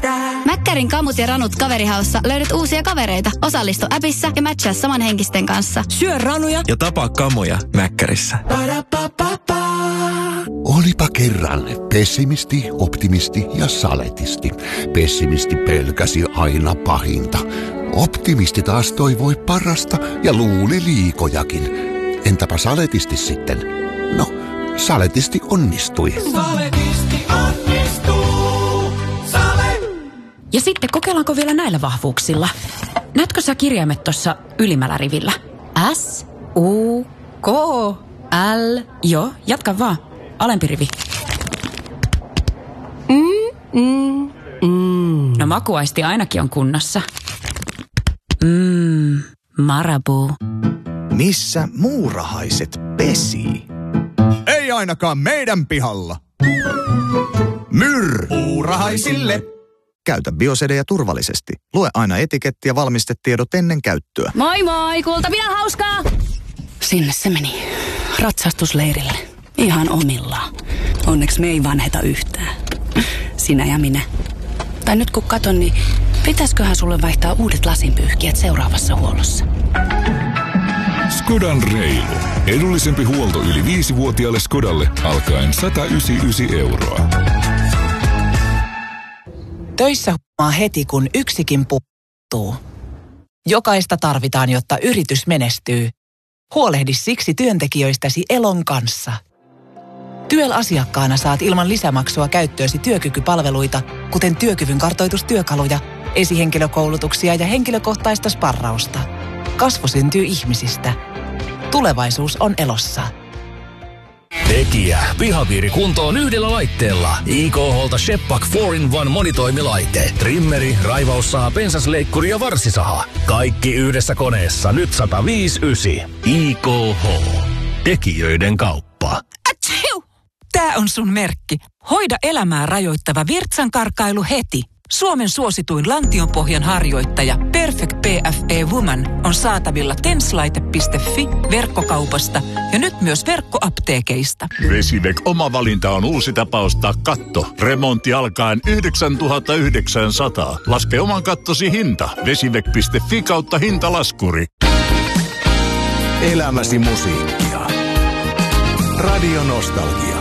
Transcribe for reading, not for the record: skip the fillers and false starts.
Mäkkärin kamut ja ranut kaverihaussa löydät uusia kavereita. Osallistu appissa ja matchaa samanhenkisten kanssa. Syö ranuja ja tapaa kamoja Mäkkärissä. Olipa kerran pessimisti, optimisti ja saletisti. Pessimisti pelkäsi aina pahinta. Optimisti taas toivoi parasta ja luuli liikojakin. Entäpä saletisti sitten? No, saletisti onnistui. Saletisti onnistuu. Ja sitten kokeillaanko vielä näillä vahvuuksilla? Näetkö sä kirjaimet tuossa ylimmällä rivillä? S, U, K, L. Joo, jatka vaan. Alempi rivi. No makuaisti ainakin on kunnossa. Marabou. Missä muurahaiset pesii? Ei ainakaan meidän pihalla. Muurahaisille. Käytä Biosedeja turvallisesti. Lue aina etiketti ja valmistetiedot ennen käyttöä. Moi moi, kuultavia hauskaa! Sinne se meni. Ratsastusleirille. Ihan omillaan. Onneksi me ei vanheta yhtään. Sinä ja minä. Tai nyt kun katon, niin pitäisköhän sulle vaihtaa uudet lasinpyyhkijät seuraavassa huollossa? Skodan reilu. Edullisempi huolto yli 5-vuotiaalle Skodalle alkaen 199 €. Töissä huomaa heti, kun yksikin puuttuu. Jokaista tarvitaan, jotta yritys menestyy. Huolehdi siksi työntekijöistäsi Elon kanssa. TYEL-asiakkaana saat ilman lisämaksua käyttöösi työkykypalveluita, kuten työkyvyn kartoitustyökaluja, esihenkilökoulutuksia ja henkilökohtaista sparrausta. Kasvu syntyy ihmisistä. Tulevaisuus on Elossa. Tekijä. Pihapiiri kuntoon yhdellä laitteella. IKH:lta Shepak 4-in-1 monitoimilaite. Trimmeri, raivaussaha, pensasleikkuri ja varsisaha. Kaikki yhdessä koneessa. Nyt 105,9. IKH. Tekijöiden kauppa. Atsiu! Tää on sun merkki. Hoida elämää rajoittava virtsankarkailu heti. Suomen suosituin lantionpohjan harjoittaja Perfect PFE Woman on saatavilla tenslaite.fi verkkokaupasta ja nyt myös verkkoapteekeista. Vesivac oma valinta on uusi tapa ostaa katto. Remontti alkaen 9 900. Laske oman kattosi hinta. Vesivac.fi/hintalaskuri. Elämäsi musiikkia. Radio Nostalgia.